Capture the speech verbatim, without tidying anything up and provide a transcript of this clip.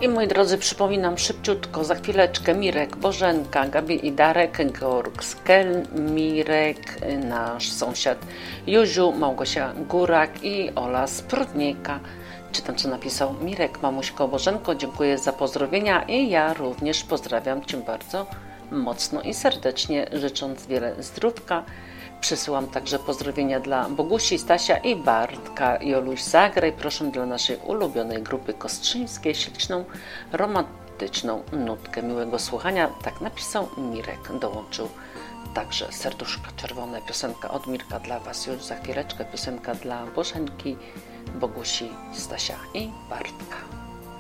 I moi drodzy, przypominam szybciutko, za chwileczkę Mirek, Bożenka, Gabi i Darek, Georg Skel, Mirek, nasz sąsiad Józiu, Małgosia Górak i Ola Sprudnika. Czytam, co napisał Mirek. Mamuśko, Bożenko, dziękuję za pozdrowienia i ja również pozdrawiam Cię bardzo mocno i serdecznie, życząc wiele zdrówka. Przesyłam także pozdrowienia dla Bogusi, Stasia i Bartka. Joluś, zagraj proszę dla naszej ulubionej grupy Kostrzyńskiej śliczną, romantyczną nutkę. Miłego słuchania. Tak napisał Mirek. Dołączył także serduszka czerwone. Piosenka od Mirka dla Was. Już za chwileczkę piosenka dla Bożenki, Bogusi, Stasia i Bartka.